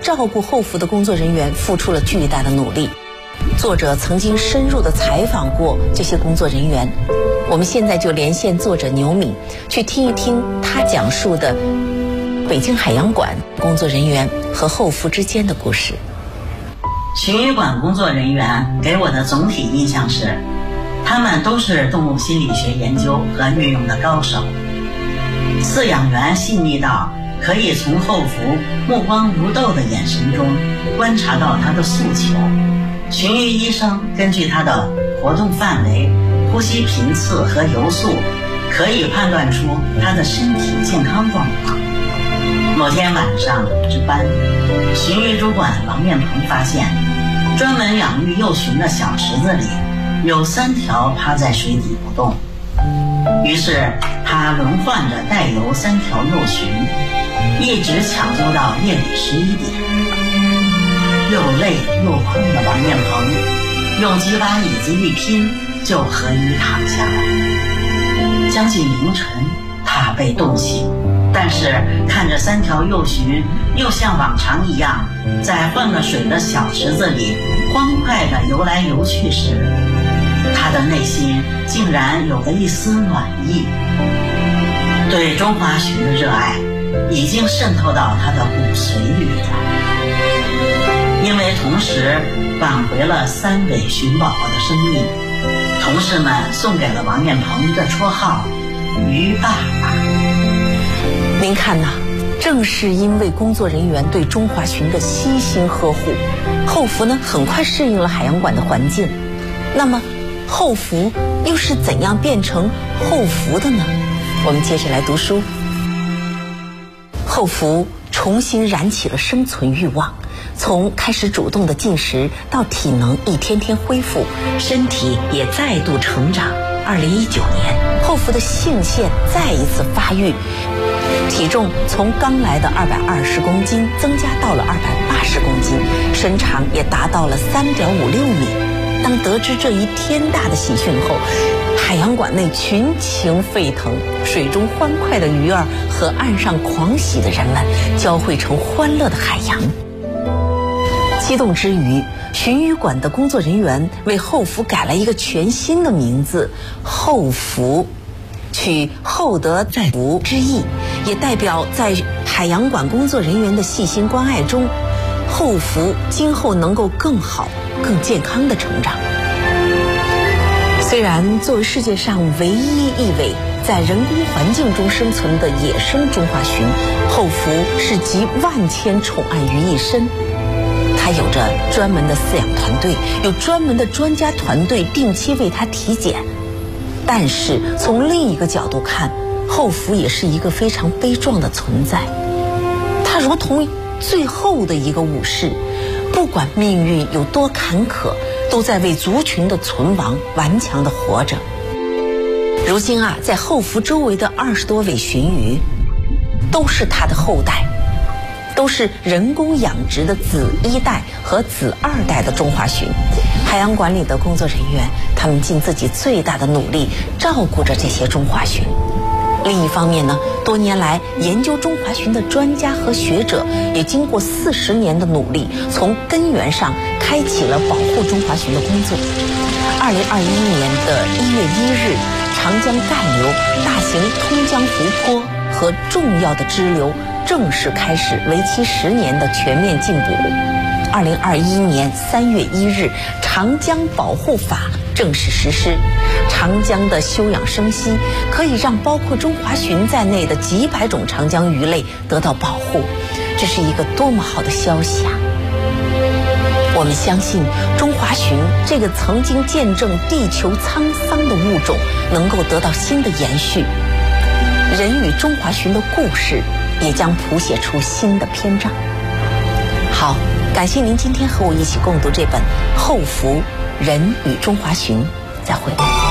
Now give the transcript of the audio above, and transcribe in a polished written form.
照顾后福的工作人员付出了巨大的努力。作者曾经深入地采访过这些工作人员，我们现在就连线作者牛敏，去听一听他讲述的北京海洋馆工作人员和后福之间的故事。 群鱼馆工作人员给我的总体印象是，他们都是动物心理学研究和运用的高手。饲养员细腻到可以从后福目光如豆的眼神中观察到他的诉求。群鱼医生根据他的活动范围、呼吸频次和游速，可以判断出他的身体健康状况。某天晚上值班，群鱼主管王面鹏发现，专门养育幼鲟的小池子里有3条趴在水底不动。于是他轮换着带游3条幼鲟，一直抢救到夜里11点。又累又困的王面鹏用几把椅子一拼，就和鱼躺下了。将近凌晨，他被冻醒，但是看着3条幼鲟又像往常一样在换了水的小池子里欢快地游来游去时，他的内心竟然有了一丝暖意。对中华鲟的热爱已经渗透到他的骨髓里了。因为同时挽回了3尾鲟宝宝的生命，同事们送给了王面鹏一个绰号“鱼爸爸”。 您看呐，正是因为工作人员对中华鲟的悉心呵护，后福呢很快适应了海洋馆的环境。那么后福又是怎样变成后福的呢？我们接着来读书。后福重新燃起了生存欲望，从开始主动的进食到体能一天天恢复，身体也再度成长。2019年，后福的性腺再一次发育，体重从刚来的220公斤增加到了280公斤，身长也达到了3.56米。当得知这一天大的喜讯后，海洋馆内群情沸腾，水中欢快的鱼儿和岸上狂喜的人们交汇成欢乐的海洋。激动之余，鲟鱼馆的工作人员为后福改了一个全新的名字——后福，取厚德载福之意，也代表在海洋馆工作人员的细心关爱中，后福今后能够更好、更健康的成长。虽然作为世界上唯一一尾在人工环境中生存的野生中华鲟，后福是集万千宠爱于一身。它有着专门的饲养团队，有专门的专家团队定期为它体检。但是从另一个角度看，后福也是一个非常悲壮的存在。它如同最后的一个武士，不管命运有多坎坷，都在为族群的存亡顽强地活着。如今啊，在后福周围的20多尾鲟鱼都是它的后代，都是人工养殖的子1代和子2代的中华鲟。海洋馆里的工作人员，他们尽自己最大的努力照顾着这些中华鲟。另一方面呢，多年来研究中华鲟的专家和学者也经过40年的努力，从根源上开启了保护中华鲟的工作。2021年的1月1日，长江干流、大型通江湖泊和重要的支流正式开始为期10年的全面禁捕。2021年3月1日，长江保护法正式实施，长江的休养生息可以让包括中华鲟在内的几百种长江鱼类得到保护，这是一个多么好的消息啊！我们相信中华鲟这个曾经见证地球沧桑的物种能够得到新的延续，人与中华鲟的故事也将谱写出新的篇章。好，感谢您今天和我一起共读这本《后福：人与中华鲟》，再会。